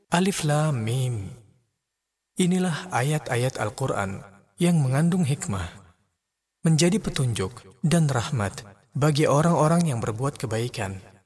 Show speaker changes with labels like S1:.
S1: Alif Lam Mim. Inilah ayat-ayat Al-Quran yang mengandung hikmah, menjadi petunjuk dan rahmat bagi orang-orang yang berbuat kebaikan.